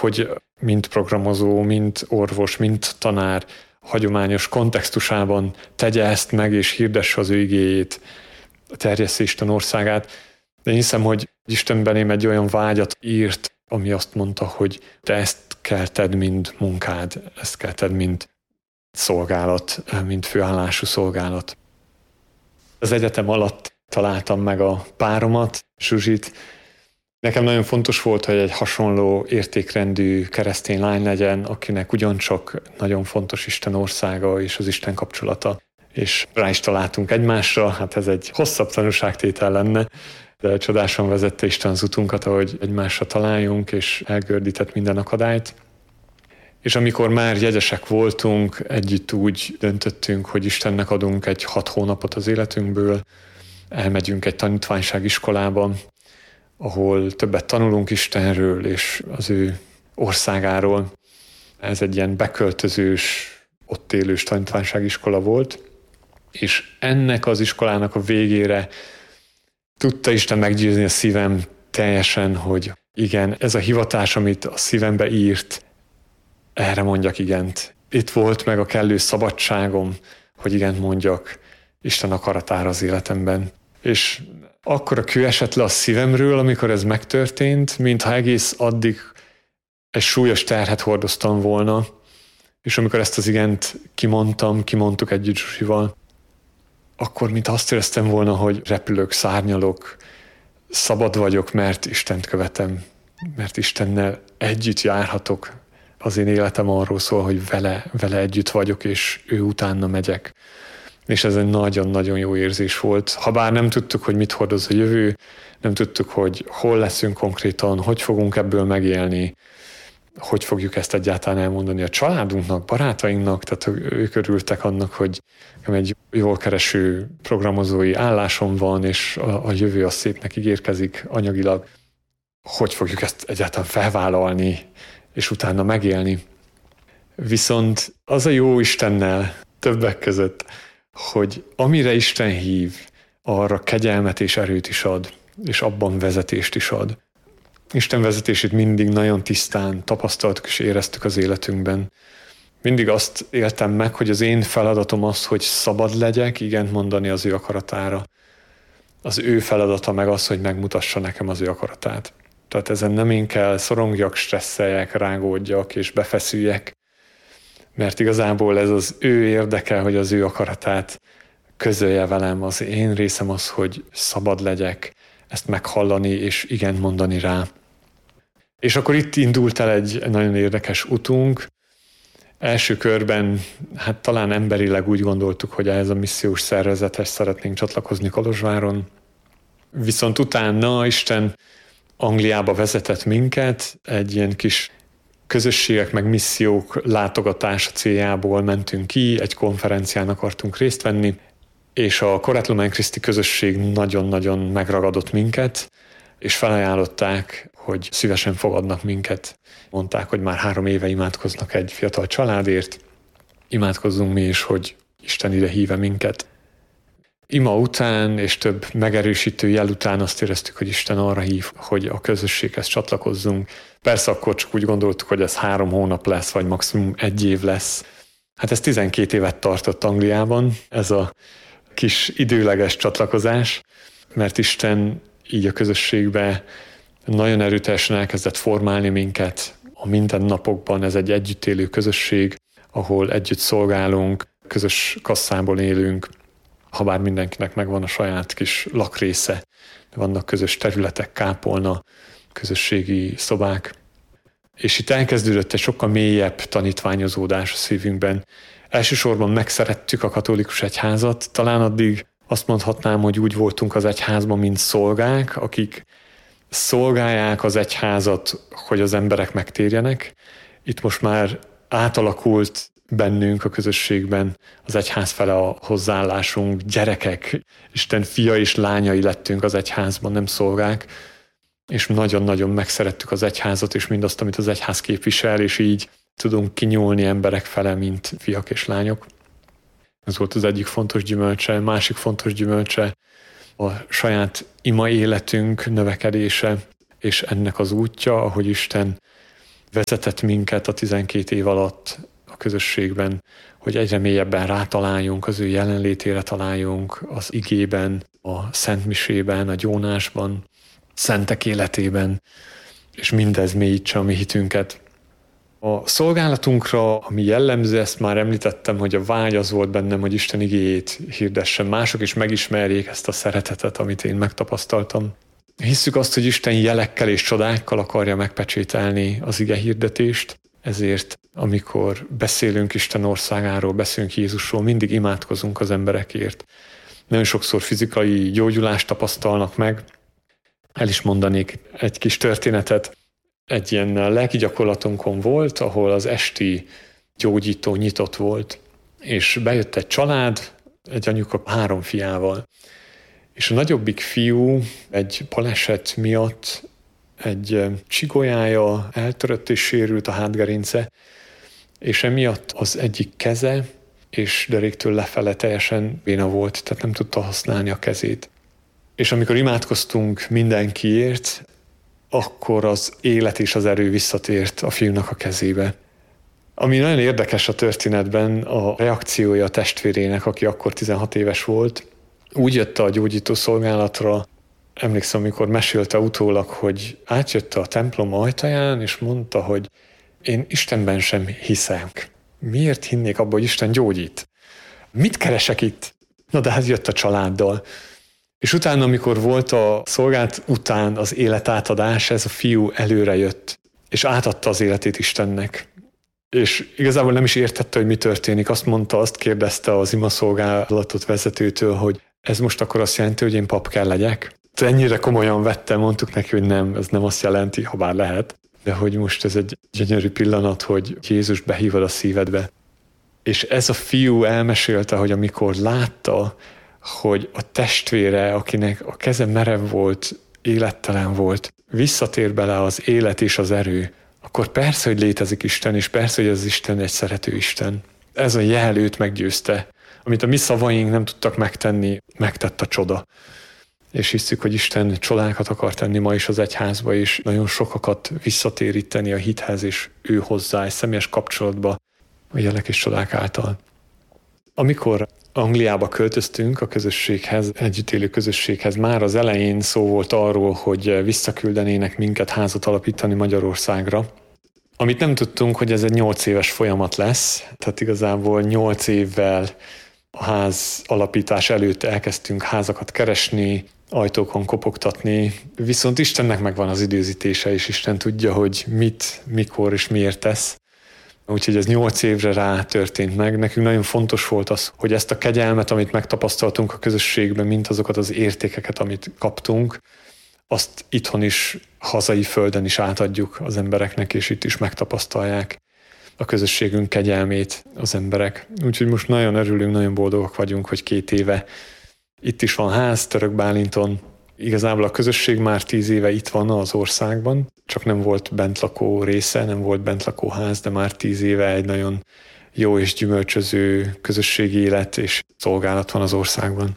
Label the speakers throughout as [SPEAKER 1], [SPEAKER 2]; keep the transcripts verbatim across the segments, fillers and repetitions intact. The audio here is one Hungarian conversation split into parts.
[SPEAKER 1] hogy mint programozó, mint orvos, mint tanár hagyományos kontextusában tegye ezt meg, és hirdesse az ő igéjét, terjessze Isten országát. De én hiszem, hogy Isten belém egy olyan vágyat írt, ami azt mondta, hogy te ezt kell tedd, mint munkád, ezt kell tedd, mint szolgálat, mint főállású szolgálat. Az egyetem alatt találtam meg a páromat, Zsuzsit. Nekem nagyon fontos volt, hogy egy hasonló értékrendű keresztény lány legyen, akinek ugyancsak nagyon fontos Isten országa és az Isten kapcsolata. És rá is találtunk egymásra, hát ez egy hosszabb tanúságtétel lenne, de csodásan vezette Isten az utunkat, ahogy egymásra találjunk, és elgördített minden akadályt. És amikor már jegyesek voltunk, együtt úgy döntöttünk, hogy Istennek adunk egy hat hónapot az életünkből, elmegyünk egy tanítványságiskolába, ahol többet tanulunk Istenről és az ő országáról. Ez egy ilyen beköltözős, ott élős tanítványságiskola volt, és ennek az iskolának a végére tudta Isten meggyőzni a szívem teljesen, hogy igen, ez a hivatás, amit a szívembe írt, erre mondjak igent. Itt volt meg a kellő szabadságom, hogy igent mondjak Isten akaratára az életemben. És akkor a kő esett le a szívemről, amikor ez megtörtént, mintha egész addig egy súlyos terhet hordoztam volna, és amikor ezt az igent kimondtam, kimondtuk együtt Zsuzsival, akkor mintha azt éreztem volna, hogy repülök, szárnyalok, szabad vagyok, mert Istent követem, mert Istennel együtt járhatok. Az én életem arról szól, hogy vele, vele együtt vagyok, és ő utána megyek. És ez egy nagyon-nagyon jó érzés volt. Habár nem tudtuk, hogy mit hordoz a jövő, nem tudtuk, hogy hol leszünk konkrétan, hogy fogunk ebből megélni, hogy fogjuk ezt egyáltalán elmondani a családunknak, barátainknak, tehát ők örültek annak, hogy egy jól kereső programozói állásom van, és a, a jövő az szépnek ígérkezik anyagilag. Hogy fogjuk ezt egyáltalán felvállalni, és utána megélni. Viszont az a jó Istennel többek között, hogy amire Isten hív, arra kegyelmet és erőt is ad, és abban vezetést is ad. Isten vezetését mindig nagyon tisztán tapasztaltuk és éreztük az életünkben. Mindig azt éltem meg, hogy az én feladatom az, hogy szabad legyek, igent mondani az ő akaratára. Az ő feladata meg az, hogy megmutassa nekem az ő akaratát. Tehát ezen nem én kell szorongjak, stresszeljek, rágódjak és befeszüljek, mert igazából ez az ő érdeke, hogy az ő akaratát közölje velem. Az én részem az, hogy szabad legyek, ezt meghallani és igent mondani rá. És akkor itt indult el egy nagyon érdekes utunk. Első körben, hát talán emberileg úgy gondoltuk, hogy ez a missziós szervezethez szeretnénk csatlakozni Kolozsváron. Viszont utána Isten Angliába vezetett minket, egy ilyen kis közösségek meg missziók látogatása céljából mentünk ki, egy konferencián akartunk részt venni, és a Korátlomány Kriszti közösség nagyon-nagyon megragadott minket, és felajánlották, hogy szívesen fogadnak minket. Mondták, hogy már három éve imádkoznak egy fiatal családért, imádkozzunk mi is, hogy Isten ide híve minket. Ima után és több megerősítő jel után azt éreztük, hogy Isten arra hív, hogy a közösséghez csatlakozzunk. Persze akkor csak úgy gondoltuk, hogy ez három hónap lesz, vagy maximum egy év lesz. Hát ez tizenkét évet tartott Angliában, ez a kis időleges csatlakozás, mert Isten így a közösségbe nagyon erőteljesen elkezdett formálni minket. A mindennapokban ez egy együtt élő közösség, ahol együtt szolgálunk, közös kasszából élünk, habár mindenkinek megvan a saját kis lakrésze, vannak közös területek, kápolna, közösségi szobák. És itt elkezdődött egy sokkal mélyebb tanítványozódás a szívünkben. Elsősorban megszerettük a katolikus egyházat, talán addig azt mondhatnám, hogy úgy voltunk az egyházban, mint szolgák, akik szolgálják az egyházat, hogy az emberek megtérjenek. Itt most már átalakult bennünk a közösségben az egyház fele a hozzáállásunk, gyerekek, Isten fia és lányai lettünk az egyházban, nem szolgák, és nagyon-nagyon megszerettük az egyházat, és mindazt, amit az egyház képvisel, és így tudunk kinyúlni emberek fele, mint fiak és lányok. Ez volt az egyik fontos gyümölcse. Másik fontos gyümölcse a saját ima életünk növekedése, és ennek az útja, ahogy Isten vezetett minket a tizenkét év alatt a közösségben, hogy egyre mélyebben rátaláljunk, az ő jelenlétére találjunk az igében, a szentmisében, a gyónásban, szentek életében, és mindez mélyítse a mi hitünket. A szolgálatunkra, ami jellemző, ezt már említettem, hogy a vágy az volt bennem, hogy Isten igéjét hirdessem, mások is megismerjék ezt a szeretetet, amit én megtapasztaltam. Hisszük azt, hogy Isten jelekkel és csodákkal akarja megpecsételni az ige hirdetést, ezért amikor beszélünk Isten országáról, beszélünk Jézusról, mindig imádkozunk az emberekért. Nagyon sokszor fizikai gyógyulást tapasztalnak meg. El is mondanék egy kis történetet. Egy ilyen lelki gyakorlatunkon volt, ahol az esti gyógyító nyitott volt, és bejött egy család, egy anyuka három fiával. És a nagyobbik fiú egy baleset miatt egy csigolyája eltörött és sérült a hátgerince, és emiatt az egyik keze és deréktől lefele teljesen béna volt, tehát nem tudta használni a kezét. És amikor imádkoztunk mindenkiért, akkor az élet és az erő visszatért a fiúnak a kezébe. Ami nagyon érdekes a történetben, a reakciója a testvérének, aki akkor tizenhat éves volt, úgy jött a gyógyító szolgálatra, emlékszem, amikor mesélte utólag, hogy átjött a templom ajtaján, és mondta, hogy én Istenben sem hiszek. Miért hinnék abba, hogy Isten gyógyít? Mit keresek itt? Na de hát jött a családdal. És utána, amikor volt a szolgált után az életátadás, ez a fiú előre jött, és átadta az életét Istennek. És igazából nem is értette, hogy mi történik. Azt mondta, azt kérdezte az imaszolgálatot vezetőtől, hogy ez most akkor azt jelenti, hogy én pap kell legyek? Ennyire komolyan vettem, mondtuk neki, hogy nem, ez nem azt jelenti, ha bár lehet, de hogy most ez egy gyönyörű pillanat, hogy Jézus behívod a szívedbe. És ez a fiú elmesélte, hogy amikor látta, hogy a testvére, akinek a keze merev volt, élettelen volt, visszatér bele az élet és az erő, akkor persze, hogy létezik Isten, és persze, hogy az Isten egy szerető Isten. Ez a jel őt meggyőzte. Amit a mi szavaink nem tudtak megtenni, megtett a csoda. És hiszük, hogy Isten csodákat akar tenni ma is az egyházba, és nagyon sokakat visszatéríteni a hithez, és ő hozzá egy személyes kapcsolatba a jelek és csodák által. Amikor Angliába költöztünk a közösséghez, együttélő közösséghez, már az elején szó volt arról, hogy visszaküldenének minket házat alapítani Magyarországra. Amit nem tudtunk, hogy ez egy nyolc éves folyamat lesz, tehát igazából nyolc évvel a ház alapítás előtt elkezdtünk házakat keresni, ajtókon kopogtatni, viszont Istennek megvan az időzítése, és Isten tudja, hogy mit, mikor és miért tesz. Úgyhogy ez nyolc évre rá történt meg. Nekünk nagyon fontos volt az, hogy ezt a kegyelmet, amit megtapasztaltunk a közösségben, mint azokat az értékeket, amit kaptunk, azt itthon is, hazai földön is átadjuk az embereknek, és itt is megtapasztalják a közösségünk kegyelmét az emberek. Úgyhogy most nagyon örülünk, nagyon boldogok vagyunk, hogy két éve itt is van ház Török Bálinton. Igazából a közösség már tíz éve itt van az országban, csak nem volt bentlakó része, nem volt bentlakó ház, de már tíz éve egy nagyon jó és gyümölcsöző közösségi élet és szolgálat van az országban.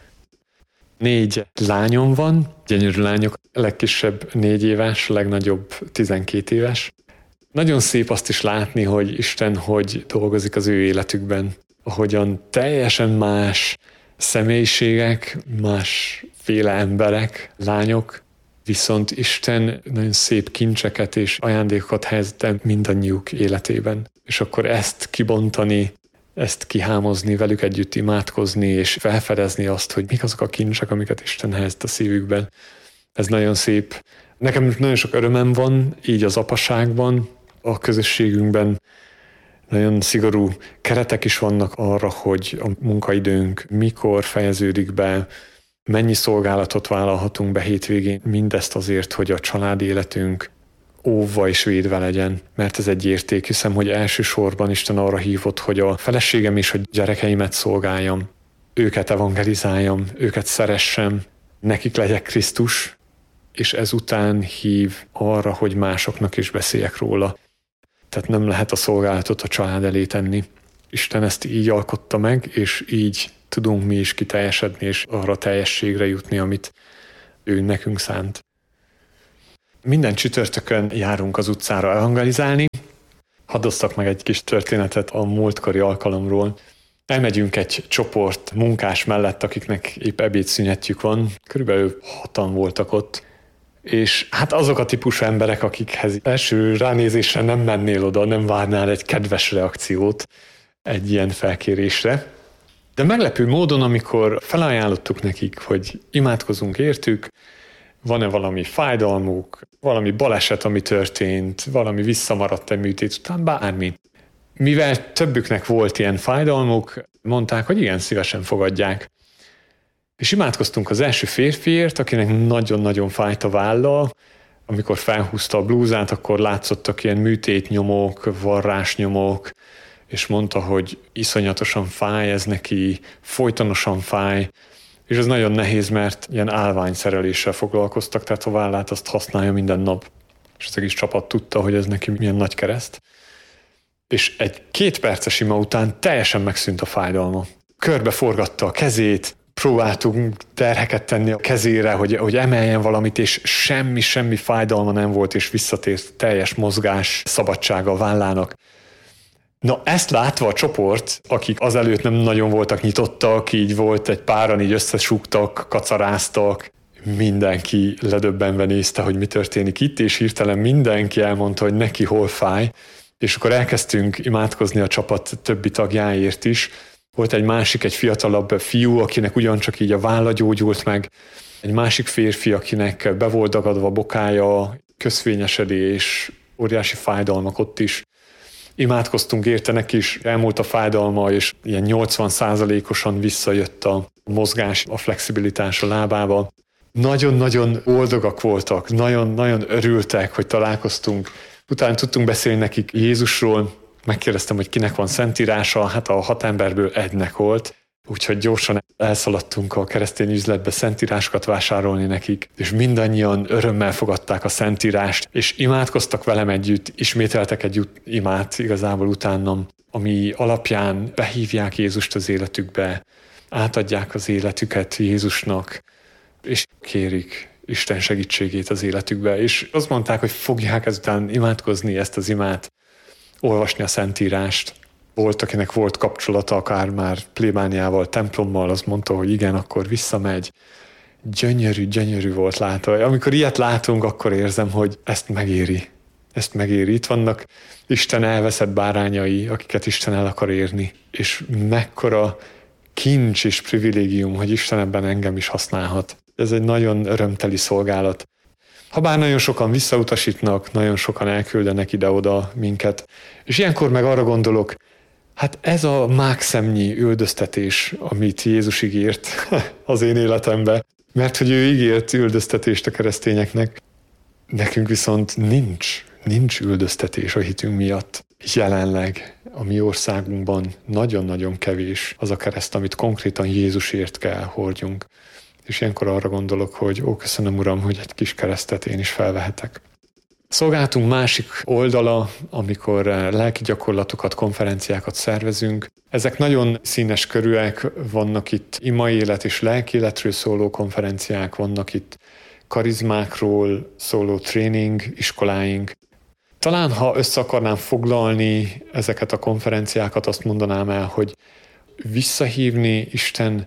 [SPEAKER 1] Négy lányom van, gyönyörű lányok, a legkisebb négy éves, a legnagyobb tizenkét éves. Nagyon szép azt is látni, hogy Isten hogy dolgozik az ő életükben, ahogyan teljesen más személyiségek, másféle emberek, lányok, viszont Isten nagyon szép kincseket és ajándékokat helyezett mindannyiuk életében. És akkor ezt kibontani, ezt kihámozni, velük együtt imádkozni, és felfedezni azt, hogy mik azok a kincsek, amiket Isten helyezett a szívükben. Ez nagyon szép. Nekem nagyon sok örömem van így az apaságban, a közösségünkben. Nagyon szigorú keretek is vannak arra, hogy a munkaidőnk mikor fejeződik be, mennyi szolgálatot vállalhatunk be hétvégén, mindezt azért, hogy a családi életünk óvva és védve legyen, mert ez egy érték. Hiszem, hogy elsősorban Isten arra hívott, hogy a feleségem és a gyerekeimet szolgáljam, őket evangelizáljam, őket szeressem, nekik legyek Krisztus, és ezután hív arra, hogy másoknak is beszéljek róla. Tehát nem lehet a szolgálatot a család elé tenni. Isten ezt így alkotta meg, és így tudunk mi is kiteljesedni, és arra teljességre jutni, amit ő nekünk szánt. Minden csütörtökön járunk az utcára evangelizálni. Hadd osszak meg egy kis történetet a múltkori alkalomról. Elmegyünk egy csoport munkás mellett, akiknek épp ebédszünetjük van. Körülbelül hatan voltak ott. És hát azok a típusú emberek, akikhez első ránézésre nem mennél oda, nem várnál egy kedves reakciót egy ilyen felkérésre. De meglepő módon, amikor felajánlottuk nekik, hogy imádkozunk értük, van-e valami fájdalmuk, valami baleset, ami történt, valami visszamaradt egy műtét után, bármi. Mivel többüknek volt ilyen fájdalmuk, mondták, hogy igen, szívesen fogadják. És imádkoztunk az első férfiért, akinek nagyon-nagyon fájt a válla. Amikor felhúzta a blúzát, akkor látszottak ilyen műtétnyomok, varrásnyomok, és mondta, hogy iszonyatosan fáj ez neki, folytonosan fáj, és ez nagyon nehéz, mert ilyen állványszereléssel foglalkoztak, tehát a vállát azt használja minden nap. És az egész csapat tudta, hogy ez neki milyen nagy kereszt. És egy két perces ima után teljesen megszűnt a fájdalma. Körbeforgatta a kezét, próbáltunk terheket tenni a kezére, hogy, hogy emeljen valamit, és semmi, semmi fájdalma nem volt, és visszatért teljes mozgás, szabadsága a vállának. Na ezt látva a csoport, akik azelőtt nem nagyon voltak nyitottak, így volt egy páran, így összesúgtak, kacaráztak, mindenki ledöbbenve nézte, hogy mi történik itt, és hirtelen mindenki elmondta, hogy neki hol fáj, és akkor elkezdtünk imádkozni a csapat többi tagjáért is. Volt egy másik, egy fiatalabb fiú, akinek ugyancsak így a válla gyógyult meg, egy másik férfi, akinek be volt dagadva a bokája, közvényesedés, óriási fájdalmak ott is. Imádkoztunk érte, neki is elmúlt a fájdalma, és ilyen nyolcvan százalékosan visszajött a mozgás, a flexibilitás a lábába. Nagyon-nagyon boldogak voltak, nagyon-nagyon örültek, hogy találkoztunk. Utána tudtunk beszélni nekik Jézusról, megkérdeztem, hogy kinek van szentírása, hát a hat emberből egynek volt, úgyhogy gyorsan elszaladtunk a keresztény üzletbe szentírásokat vásárolni nekik, és mindannyian örömmel fogadták a szentírást, és imádkoztak velem együtt, ismételtek egy imát igazából utánam, ami alapján behívják Jézust az életükbe, átadják az életüket Jézusnak, és kérik Isten segítségét az életükbe, és azt mondták, hogy fogják ezután imádkozni ezt az imát, olvasni a szentírást. Volt, akinek volt kapcsolata, akár már plébániával, templommal, az mondta, hogy igen, akkor visszamegy. Gyönyörű, gyönyörű volt látva. Amikor ilyet látunk, akkor érzem, hogy ezt megéri. Ezt megéri. Itt vannak Isten elveszett bárányai, akiket Isten el akar érni. És mekkora kincs és privilégium, hogy Isten ebben engem is használhat. Ez egy nagyon örömteli szolgálat. Habár nagyon sokan visszautasítnak, nagyon sokan elküldenek ide-oda minket. És ilyenkor meg arra gondolok, hát ez a mákszemnyi üldöztetés, amit Jézus ígért az én életembe, mert hogy ő ígért üldöztetést a keresztényeknek, nekünk viszont nincs, nincs üldöztetés a hitünk miatt. Jelenleg a mi országunkban nagyon-nagyon kevés az a kereszt, amit konkrétan Jézusért kell hordjunk. És ilyenkor arra gondolok, hogy ó, köszönöm Uram, hogy egy kis keresztet én is felvehetek. Szolgálatunk másik oldala, amikor lelki gyakorlatokat, konferenciákat szervezünk. Ezek nagyon színes körűek, vannak itt ima élet és lelki életről szóló konferenciák, vannak itt karizmákról szóló tréning, iskoláink. Talán, ha össze akarnám foglalni ezeket a konferenciákat, azt mondanám el, hogy visszahívni Isten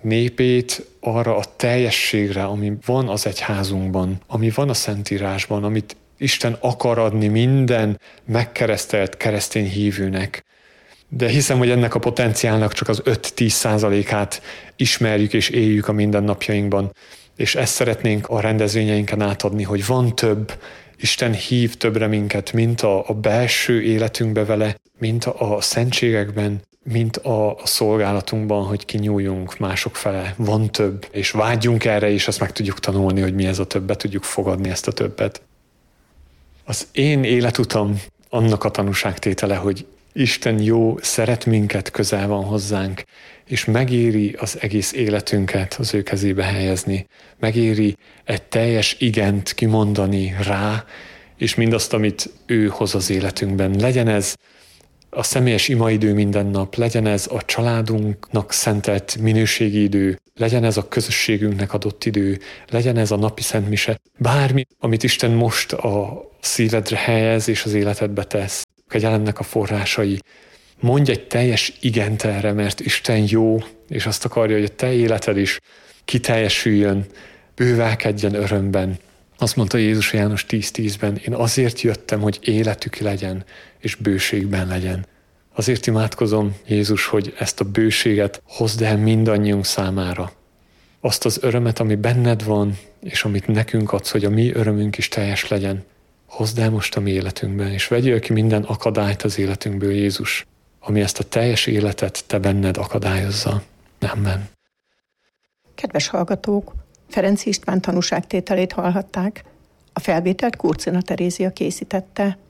[SPEAKER 1] népét arra a teljességre, ami van az egyházunkban, ami van a Szentírásban, amit Isten akar adni minden megkeresztelt keresztény hívőnek. De hiszem, hogy ennek a potenciálnak csak az öt-tíz százalékát ismerjük és éljük a mindennapjainkban. És ezt szeretnénk a rendezvényeinken átadni, hogy van több, Isten hív többre minket, mint a, a belső életünkbe vele, mint a, a szentségekben, mint a, a szolgálatunkban, hogy kinyúljunk mások fele. Van több, és vágyjunk erre, és azt meg tudjuk tanulni, hogy mi ez a többet, tudjuk fogadni ezt a többet. Az én életutam annak a tanúságtétele, hogy Isten jó, szeret minket, közel van hozzánk, és megéri az egész életünket az ő kezébe helyezni. Megéri egy teljes igent kimondani rá, és mindazt, amit ő hoz az életünkben. Legyen ez a személyes imaidő minden nap, legyen ez a családunknak szentelt minőségi idő, legyen ez a közösségünknek adott idő, legyen ez a napi szentmise, bármi, amit Isten most a szívedre helyez és az életedbe tesz, kegyelemnek a forrásai. Mondj egy teljes igent erre, mert Isten jó, és azt akarja, hogy a te életed is kiteljesüljön, bővelkedjen örömben. Azt mondta Jézus János tíz tízben, én azért jöttem, hogy életük legyen, és bőségben legyen. Azért imádkozom, Jézus, hogy ezt a bőséget hozd el mindannyiunk számára. Azt az örömet, ami benned van, és amit nekünk adsz, hogy a mi örömünk is teljes legyen. Hozd el most a mi életünkben, és vegyél ki minden akadályt az életünkből, Jézus, ami ezt a teljes életet te benned akadályozza. Amen.
[SPEAKER 2] Kedves hallgatók, Ferenc István tanúságtételét hallhatták. A felvételt Kurcina Terézia készítette.